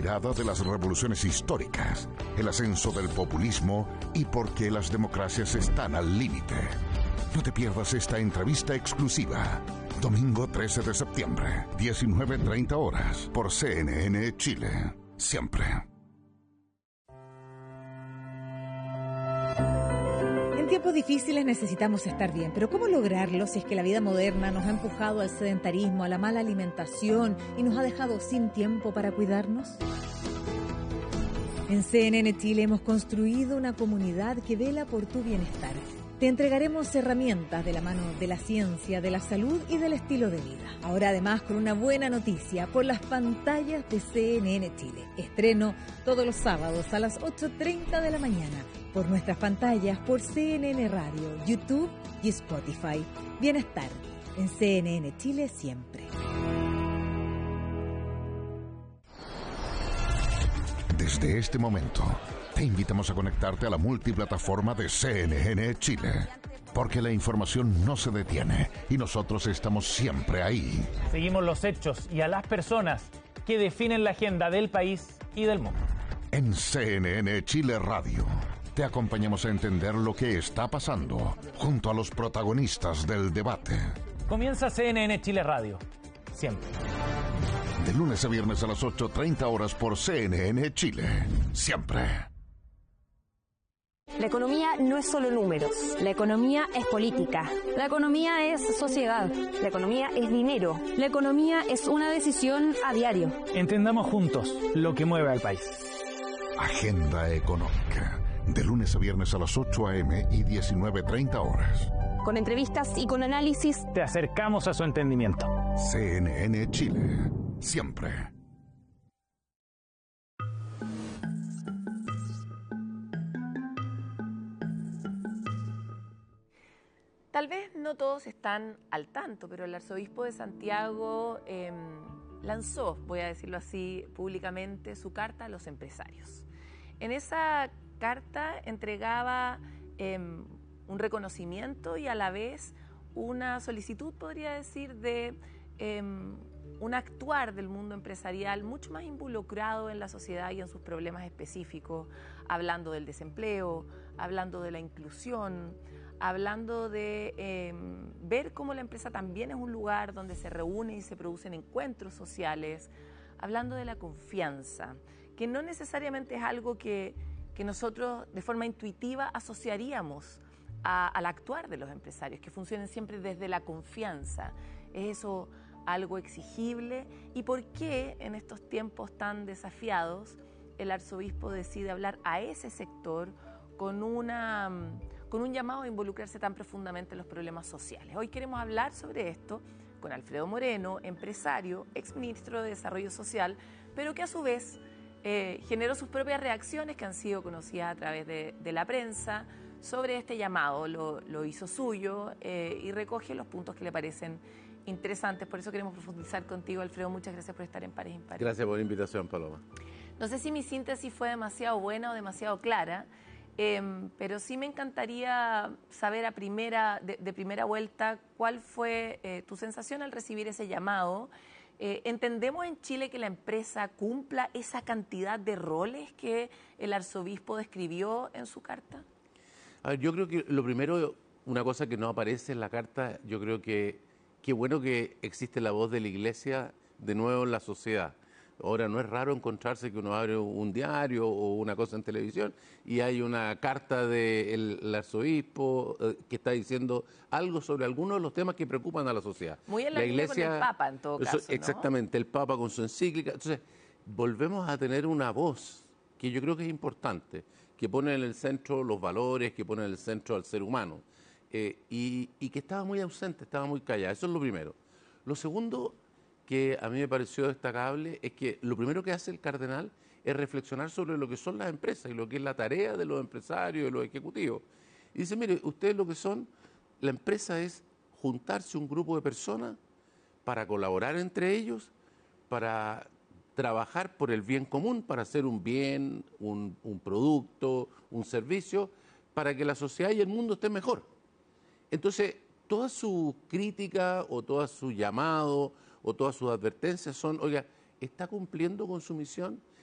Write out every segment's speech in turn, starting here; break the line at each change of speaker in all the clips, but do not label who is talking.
mirada de las revoluciones históricas, el ascenso del populismo y por qué las democracias están al límite. No te pierdas esta entrevista exclusiva. Domingo 13 de septiembre, 19:30 horas, por CNN Chile. Siempre.
En tiempos difíciles necesitamos estar bien, pero ¿cómo lograrlo si es que la vida moderna nos ha empujado al sedentarismo, a la mala alimentación y nos ha dejado sin tiempo para cuidarnos? En CNN Chile hemos construido una comunidad que vela por tu bienestar. Te entregaremos herramientas de la mano de la ciencia, de la salud y del estilo de vida. Ahora además con una buena noticia por las pantallas de CNN Chile. Estreno todos los sábados a las 8:30 de la mañana por nuestras pantallas, por CNN Radio, YouTube y Spotify. Bienestar en CNN Chile siempre.
Desde este momento, te invitamos a conectarte a la multiplataforma de CNN Chile, porque la información no se detiene y nosotros estamos siempre ahí.
Seguimos los hechos y a las personas que definen la agenda del país y del mundo.
En CNN Chile Radio, te acompañamos a entender lo que está pasando junto a los protagonistas del debate.
Comienza CNN Chile Radio. Siempre.
De lunes a viernes a las 8:30 horas por CNN Chile. Siempre.
La economía no es solo números. La economía es política. La economía es sociedad. La economía es dinero. La economía es una decisión a diario.
Entendamos juntos lo que mueve al país.
Agenda Económica. De lunes a viernes a las 8 a.m. y 19:30 horas.
Con entrevistas y con análisis,
te acercamos a su entendimiento.
CNN Chile. Siempre.
Tal vez no todos están al tanto, pero el arzobispo de Santiago lanzó, voy a decirlo así, públicamente su carta a los empresarios. En esa carta entregaba un reconocimiento y a la vez una solicitud, podría decir, de un actuar del mundo empresarial mucho más involucrado en la sociedad y en sus problemas específicos, hablando del desempleo, hablando de la inclusión, hablando de ver cómo la empresa también es un lugar donde se reúnen y se producen encuentros sociales, hablando de la confianza, que no necesariamente es algo que nosotros de forma intuitiva asociaríamos al actuar de los empresarios, que funcionen siempre desde la confianza. ¿Es eso algo exigible? ¿Y por qué en estos tiempos tan desafiados el arzobispo decide hablar a ese sector con un llamado a involucrarse tan profundamente en los problemas sociales? Hoy queremos hablar sobre esto con Alfredo Moreno, empresario, exministro de Desarrollo Social, pero que a su vez generó sus propias reacciones que han sido conocidas a través de la prensa sobre este llamado. Lo hizo suyo y recoge los puntos que le parecen interesantes. Por eso queremos profundizar contigo, Alfredo. Muchas gracias por estar en Pares Impares.
Gracias por la invitación, Paloma.
No sé si mi síntesis fue demasiado buena o demasiado clara, pero sí me encantaría saber de primera vuelta cuál fue tu sensación al recibir ese llamado. ¿Entendemos en Chile que la empresa cumpla esa cantidad de roles que el arzobispo describió en su carta?
A ver, yo creo que lo primero, una cosa que no aparece en la carta, yo creo que qué bueno que existe la voz de la Iglesia de nuevo en la sociedad. Ahora no es raro encontrarse que uno abre un diario o una cosa en televisión y hay una carta del arzobispo que está diciendo algo sobre algunos de los temas que preocupan a la sociedad.
Muy en la línea con el Papa, en todo caso, ¿no?
Exactamente, el Papa con su encíclica. Entonces, volvemos a tener una voz que yo creo que es importante, que pone en el centro los valores, que pone en el centro al ser humano, y que estaba muy ausente, estaba muy callada. Eso es lo primero. Lo segundo que a mí me pareció destacable es que lo primero que hace el cardenal es reflexionar sobre lo que son las empresas y lo que es la tarea de los empresarios, de los ejecutivos. Y dice, mire, ustedes lo que son, la empresa es juntarse un grupo de personas para colaborar entre ellos, para trabajar por el bien común, para hacer un bien, un producto, un servicio, para que la sociedad y el mundo estén mejor. Entonces, toda su crítica o todo su llamado o todas sus advertencias son, oiga, ¿está cumpliendo con su misión?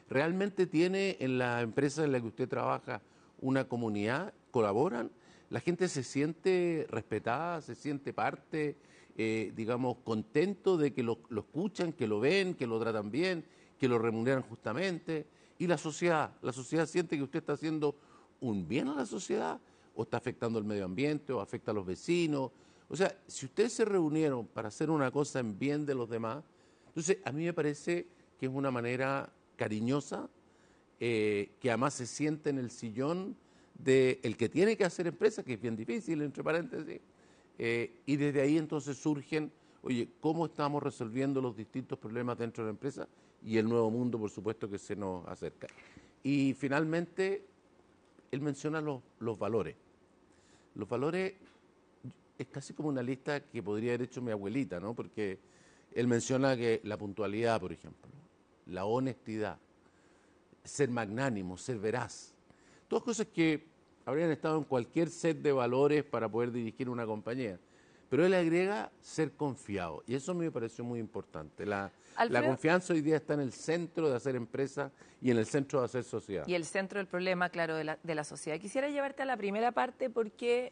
¿realmente tiene en la empresa en la que usted trabaja una comunidad? ¿Colaboran? ¿La gente se siente respetada, se siente parte, digamos, contento de que lo escuchan, que lo ven, que lo tratan bien, que lo remuneran justamente? ¿Y la sociedad? ¿La sociedad siente que usted está haciendo un bien a la sociedad o está afectando el medio ambiente o afecta a los vecinos? O sea, si ustedes se reunieron para hacer una cosa en bien de los demás, entonces a mí me parece que es una manera cariñosa, que además se siente en el sillón del que tiene que hacer empresa, que es bien difícil, entre paréntesis, y desde ahí entonces surgen, oye, ¿cómo estamos resolviendo los distintos problemas dentro de la empresa? Y el nuevo mundo, por supuesto, que se nos acerca. Y finalmente, él menciona los valores. Los valores es casi como una lista que podría haber hecho mi abuelita, ¿no? Porque él menciona que la puntualidad, por ejemplo, la honestidad, ser magnánimo, ser veraz, todas cosas que habrían estado en cualquier set de valores para poder dirigir una compañía. Pero él agrega ser confiado, y eso me pareció muy importante. La confianza hoy día está en el centro de hacer empresa y en el centro de hacer sociedad.
Y el centro del problema, claro, de la sociedad. Quisiera llevarte a la primera parte porque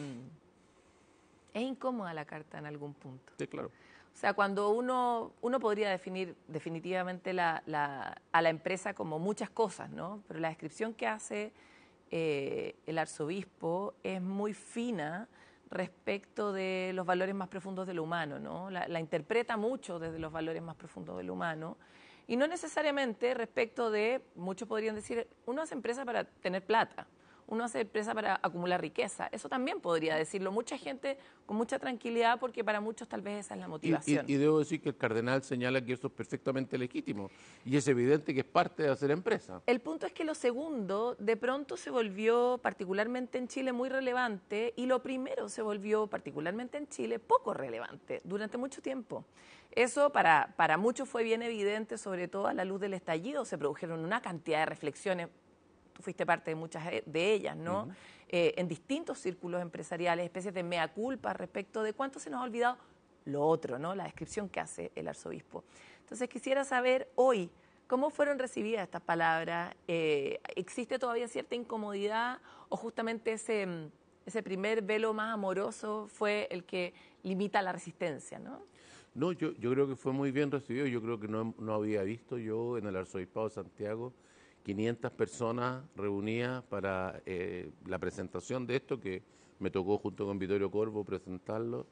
es incómoda la carta en algún punto.
Sí, claro.
O sea, cuando uno podría definir definitivamente a la empresa como muchas cosas, ¿no? Pero la descripción que hace el arzobispo es muy fina respecto de los valores más profundos de lo humano, ¿no? La interpreta mucho desde los valores más profundos de lo humano y no necesariamente respecto de, muchos podrían decir, uno hace empresa para tener plata, uno hace empresa para acumular riqueza. Eso también podría decirlo mucha gente con mucha tranquilidad porque para muchos tal vez esa es la motivación.
Y debo decir que el cardenal señala que eso es perfectamente legítimo y es evidente que es parte de hacer empresa.
El punto es que lo segundo de pronto se volvió particularmente en Chile muy relevante y lo primero se volvió particularmente en Chile poco relevante durante mucho tiempo. Eso para muchos fue bien evidente, sobre todo a la luz del estallido. Se produjeron una cantidad de reflexiones. Tú fuiste parte de muchas de ellas, ¿no? Uh-huh. En distintos círculos empresariales, especies de mea culpa respecto de cuánto se nos ha olvidado lo otro, ¿no? La descripción que hace el arzobispo. Entonces quisiera saber hoy, ¿cómo fueron recibidas estas palabras? ¿Existe todavía cierta incomodidad o justamente ese primer velo más amoroso fue el que limita la resistencia, ¿no?
No, yo creo que fue muy bien recibido. Yo creo que no había visto yo en el Arzobispado de Santiago 500 personas reunidas para la presentación de esto, que me tocó junto con Vittorio Corvo presentarlo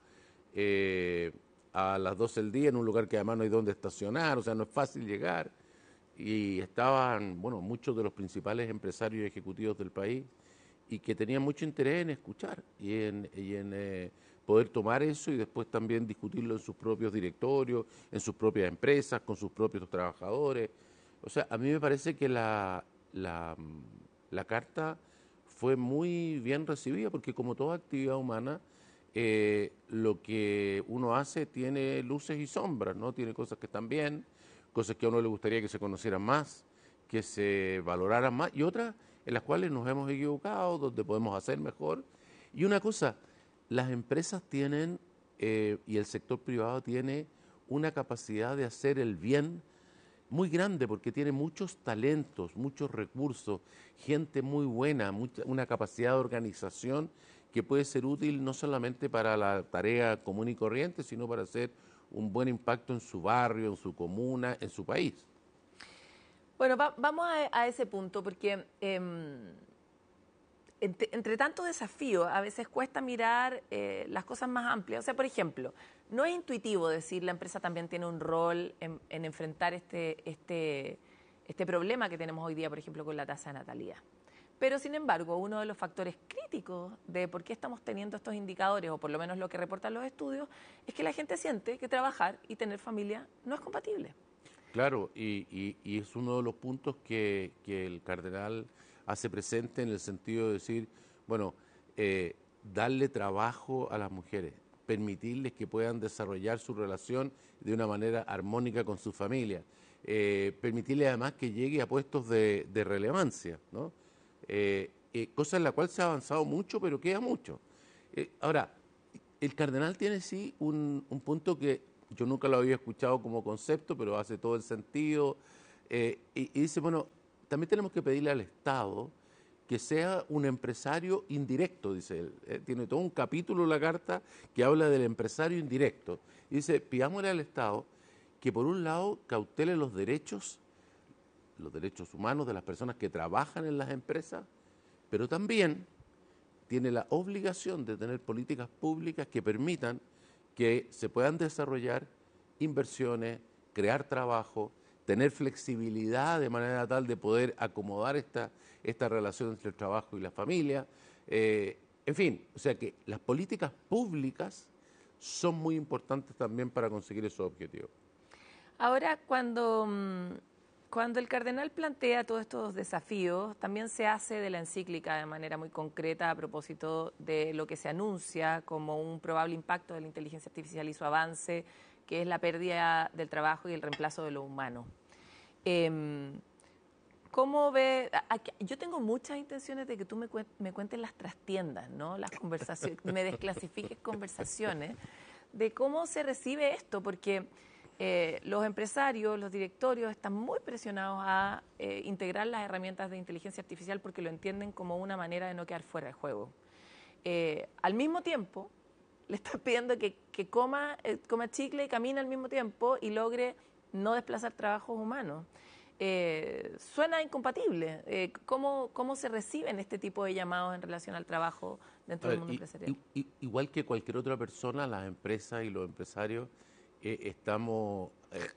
a las 12 del día en un lugar que además no hay donde estacionar, o sea, no es fácil llegar. Y estaban, bueno, muchos de los principales empresarios y ejecutivos del país y que tenían mucho interés en escuchar y en poder tomar eso y después también discutirlo en sus propios directorios, en sus propias empresas, con sus propios trabajadores. O sea, a mí me parece que la carta fue muy bien recibida porque como toda actividad humana, lo que uno hace tiene luces y sombras, ¿no? Tiene cosas que están bien, cosas que a uno le gustaría que se conocieran más, que se valoraran más y otras en las cuales nos hemos equivocado, donde podemos hacer mejor. Y una cosa, las empresas tienen y el sector privado tiene una capacidad de hacer el bien muy grande porque tiene muchos talentos, muchos recursos, gente muy buena, una capacidad de organización que puede ser útil no solamente para la tarea común y corriente, sino para hacer un buen impacto en su barrio, en su comuna, en su país.
Bueno, vamos a ese punto porque entre tanto desafío a veces cuesta mirar las cosas más amplias. O sea, por ejemplo, no es intuitivo decir la empresa también tiene un rol en enfrentar este problema que tenemos hoy día, por ejemplo, con la tasa de natalidad. Pero, sin embargo, uno de los factores críticos de por qué estamos teniendo estos indicadores, o por lo menos lo que reportan los estudios, es que la gente siente que trabajar y tener familia no es compatible.
Claro, y es uno de los puntos que el cardenal hace presente en el sentido de decir, bueno, darle trabajo a las mujeres, permitirles que puedan desarrollar su relación de una manera armónica con su familia, permitirles además que llegue a puestos de relevancia, ¿no? Cosa en la cual se ha avanzado mucho, pero queda mucho. Ahora, el cardenal tiene sí un punto que yo nunca lo había escuchado como concepto, pero hace todo el sentido, Y dice, bueno, también tenemos que pedirle al Estado que sea un empresario indirecto, dice él. Tiene todo un capítulo la carta que habla del empresario indirecto. Y dice, pidámosle al Estado que por un lado cautele los derechos humanos de las personas que trabajan en las empresas, pero también tiene la obligación de tener políticas públicas que permitan que se puedan desarrollar inversiones, crear trabajo, tener flexibilidad de manera tal de poder acomodar esta relación entre el trabajo y la familia. En fin, o sea que las políticas públicas son muy importantes también para conseguir esos objetivos.
Ahora, cuando el cardenal plantea todos estos desafíos, también se hace de la encíclica de manera muy concreta a propósito de lo que se anuncia como un probable impacto de la inteligencia artificial y su avance, que es la pérdida del trabajo y el reemplazo de lo humano. ¿Cómo ve? Yo tengo muchas intenciones de que tú me cuentes las trastiendas, ¿no? Las conversaciones, me desclasifiques conversaciones de cómo se recibe esto, porque los empresarios, los directorios están muy presionados a integrar las herramientas de inteligencia artificial porque lo entienden como una manera de no quedar fuera de juego. Al mismo tiempo, le están pidiendo que coma chicle y camine al mismo tiempo y logre no desplazar trabajos humanos. Suena incompatible. ¿Cómo se reciben este tipo de llamados en relación al trabajo dentro del mundo empresarial?
Igual que cualquier otra persona, las empresas y los empresarios estamos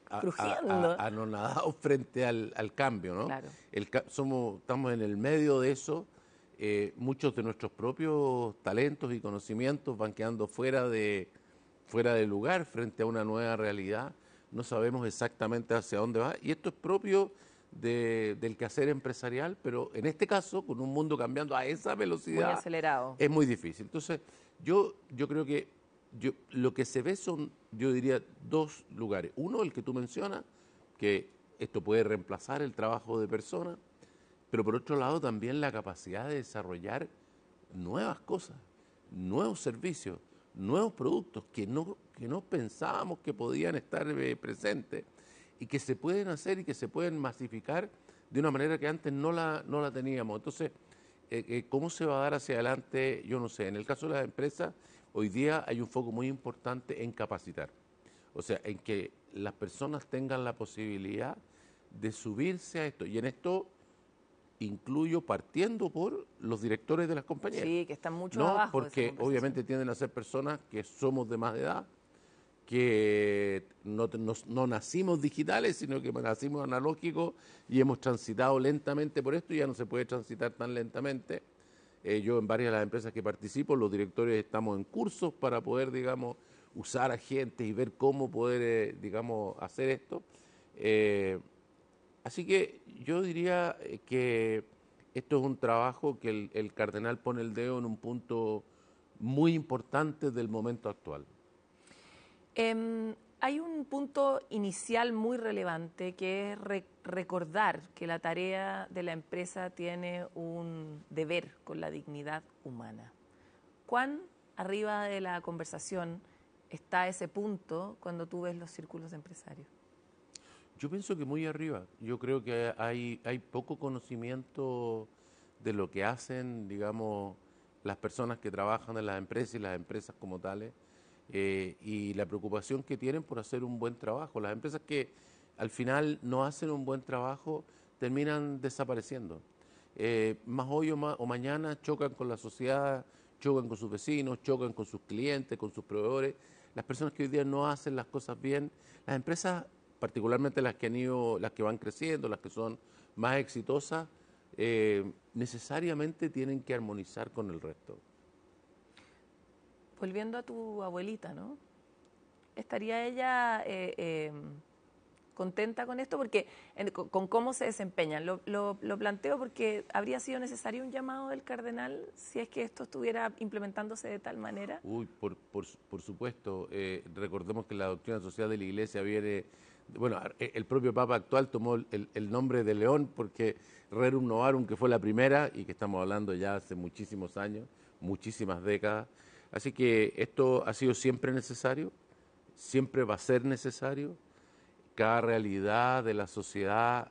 anonadados frente al cambio, ¿no?
Claro.
Estamos en el medio de eso. Muchos de nuestros propios talentos y conocimientos van quedando fuera de lugar frente a una nueva realidad. No sabemos exactamente hacia dónde va, y esto es propio del quehacer empresarial, pero en este caso, con un mundo cambiando a esa velocidad,
muy acelerado,
es muy difícil. Entonces, yo creo que lo que se ve son, yo diría, dos lugares. Uno, el que tú mencionas, que esto puede reemplazar el trabajo de personas, pero por otro lado también la capacidad de desarrollar nuevas cosas, nuevos servicios, nuevos productos que no pensábamos que podían estar presentes y que se pueden hacer y que se pueden masificar de una manera que antes no la teníamos. Entonces, ¿cómo se va a dar hacia adelante? Yo no sé. En el caso de las empresas, hoy día hay un foco muy importante en capacitar. O sea, en que las personas tengan la posibilidad de subirse a esto. Y en esto incluyo partiendo por los directores de las compañías.
Sí, que están mucho
no,
abajo.
Porque obviamente tienden a ser personas que somos de más edad, que no nacimos digitales, sino que nacimos analógicos y hemos transitado lentamente por esto y ya no se puede transitar tan lentamente. Yo en varias de las empresas que participo, los directores estamos en cursos para poder, digamos, usar agentes y ver cómo poder, digamos, hacer esto. Así que yo diría que esto es un trabajo que el cardenal pone el dedo en un punto muy importante del momento actual.
Hay un punto inicial muy relevante que es recordar que la tarea de la empresa tiene un deber con la dignidad humana. ¿Cuán arriba de la conversación está ese punto cuando tú ves los círculos de empresarios?
Yo pienso que muy arriba. Yo creo que hay poco conocimiento de lo que hacen, digamos, las personas que trabajan en las empresas y las empresas como tales. Y la preocupación que tienen por hacer un buen trabajo. Las empresas que al final no hacen un buen trabajo terminan desapareciendo. Más hoy o mañana chocan con la sociedad, chocan con sus vecinos, chocan con sus clientes, con sus proveedores. Las personas que hoy día no hacen las cosas bien, las empresas, particularmente las que van creciendo, las que son más exitosas, necesariamente tienen que armonizar con el resto.
Volviendo a tu abuelita, ¿no? ¿Estaría ella contenta con esto? Porque con cómo se desempeñan. Lo planteo porque habría sido necesario un llamado del cardenal si es que esto estuviera implementándose de tal manera.
Uy, por supuesto. Recordemos que la doctrina social de la Iglesia viene... Bueno, el propio Papa actual tomó el nombre de León porque Rerum Novarum, que fue la primera y que estamos hablando ya hace muchísimos años, muchísimas décadas. Así que esto ha sido siempre necesario, siempre va a ser necesario. Cada realidad de la sociedad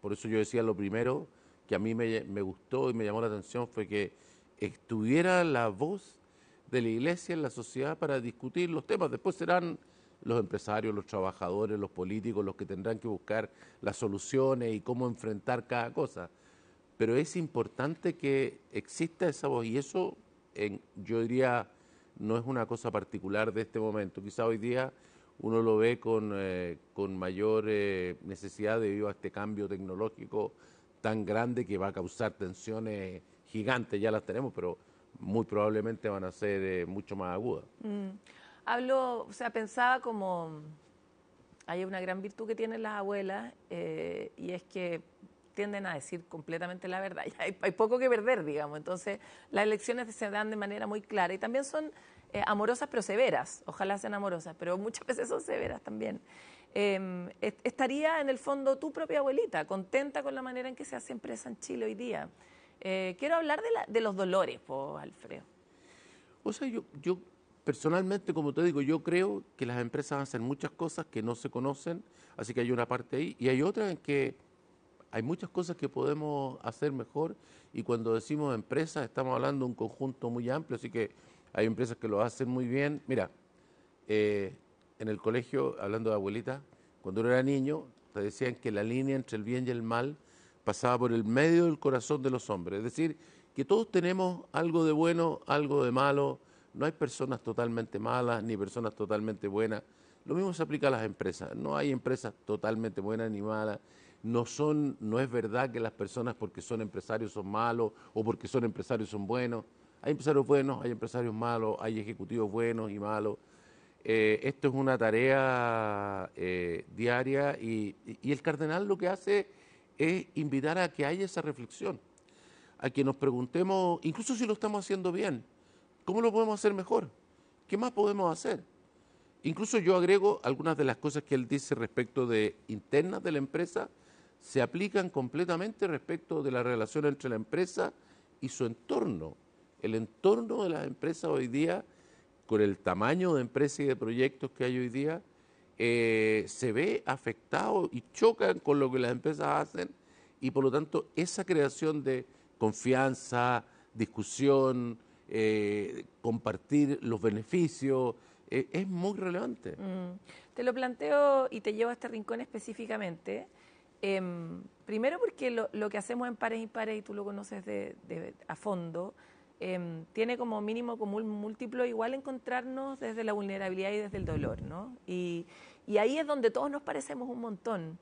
por eso yo decía lo primero que a mí me gustó y me llamó la atención fue que estuviera la voz de la Iglesia en la sociedad para discutir los temas. Después serán los empresarios, los trabajadores, los políticos los que tendrán que buscar las soluciones y cómo enfrentar cada cosa. Pero es importante que exista esa voz y eso, yo diría, no es una cosa particular de este momento. Quizá hoy día uno lo ve con mayor necesidad debido a este cambio tecnológico tan grande que va a causar tensiones gigantes, ya las tenemos, pero muy probablemente van a ser mucho más agudas.
Pensaba como, hay una gran virtud que tienen las abuelas y es que tienden a decir completamente la verdad. Hay poco que perder, digamos. Entonces, las elecciones se dan de manera muy clara y también son amorosas pero severas. Ojalá sean amorosas, pero muchas veces son severas también. ¿Estaría en el fondo tu propia abuelita contenta con la manera en que se hace empresa en Chile hoy día? Quiero hablar de los dolores, Alfredo.
O sea, yo personalmente, como te digo, yo creo que las empresas hacen muchas cosas que no se conocen, así que hay una parte ahí, y hay otra en que hay muchas cosas que podemos hacer mejor, y cuando decimos empresas estamos hablando de un conjunto muy amplio, así que hay empresas que lo hacen muy bien. Mira, en el colegio, hablando de abuelita, cuando uno era niño, te decían que la línea entre el bien y el mal pasaba por el medio del corazón de los hombres, es decir, que todos tenemos algo de bueno, algo de malo, no hay personas totalmente malas ni personas totalmente buenas. Lo mismo se aplica a las empresas, no hay empresas totalmente buenas ni malas, no es verdad que las personas porque son empresarios son malos o porque son empresarios son buenos. Hay empresarios buenos, hay empresarios malos, hay ejecutivos buenos y malos. Esto es una tarea diaria y el cardenal lo que hace es invitar a que haya esa reflexión, a que nos preguntemos, incluso si lo estamos haciendo bien, ¿cómo lo podemos hacer mejor? ¿Qué más podemos hacer? Incluso yo agrego algunas de las cosas que él dice respecto de internas de la empresa, se aplican completamente respecto de la relación entre la empresa y su entorno. El entorno de las empresas hoy día, con el tamaño de empresas y de proyectos que hay hoy día, se ve afectado y chocan con lo que las empresas hacen y por lo tanto esa creación de confianza, discusión, compartir los beneficios, es muy relevante.
Te lo planteo y te llevo a este rincón específicamente. Primero porque lo que hacemos en Pares y Pares, y tú lo conoces a fondo, tiene como mínimo común múltiplo igual encontrarnos desde la vulnerabilidad y desde el dolor, ¿no? Y ahí es donde todos nos parecemos un montón.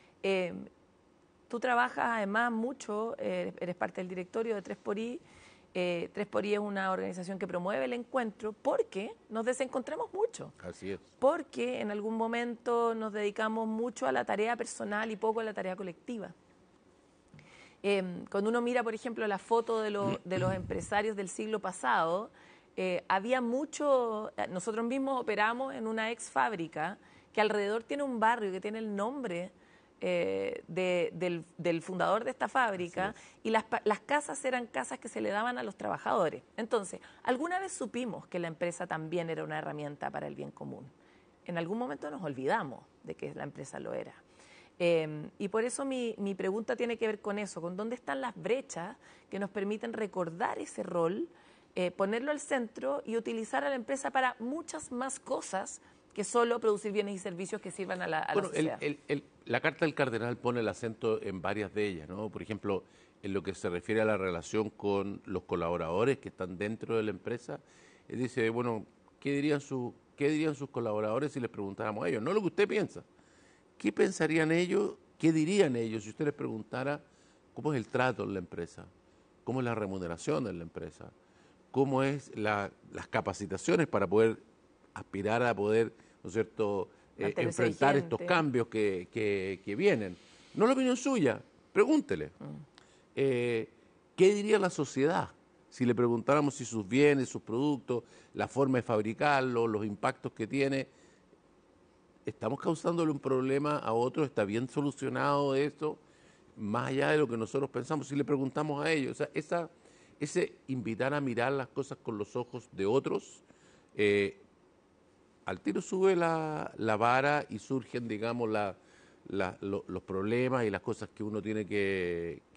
Tú trabajas además mucho, eres parte del directorio de 3xI. 3xI es una organización que promueve el encuentro porque nos desencontramos mucho.
Así es.
Porque en algún momento nos dedicamos mucho a la tarea personal y poco a la tarea colectiva. Cuando uno mira, por ejemplo, la foto de los empresarios del siglo pasado, había mucho, nosotros mismos operamos en una ex fábrica que alrededor tiene un barrio que tiene el nombre del fundador de esta fábrica y las casas eran casas que se le daban a los trabajadores. Entonces, alguna vez supimos que la empresa también era una herramienta para el bien común. En algún momento nos olvidamos de que la empresa lo era. Y por eso mi pregunta tiene que ver con eso, con dónde están las brechas que nos permiten recordar ese rol, ponerlo al centro y utilizar a la empresa para muchas más cosas que solo producir bienes y servicios que sirvan a la sociedad.
La Carta del Cardenal pone el acento en varias de ellas, ¿no? Por ejemplo, en lo que se refiere a la relación con los colaboradores que están dentro de la empresa, él dice, bueno, ¿qué dirían sus colaboradores si les preguntáramos a ellos? No lo que usted piensa. ¿Qué pensarían ellos, qué dirían ellos si usted les preguntara cómo es el trato en la empresa, cómo es la remuneración en la empresa, cómo es las capacitaciones para poder aspirar a poder, ¿no es cierto?, enfrentar estos cambios que vienen? No la opinión suya, pregúntele. ¿Qué diría la sociedad si le preguntáramos si sus bienes, sus productos, la forma de fabricarlos, los impactos que tiene, estamos causándole un problema a otros? ¿Está bien solucionado esto? Más allá de lo que nosotros pensamos, si le preguntamos a ellos, o sea, ese invitar a mirar las cosas con los ojos de otros, al tiro sube la vara y surgen, digamos, los problemas y las cosas que uno tiene que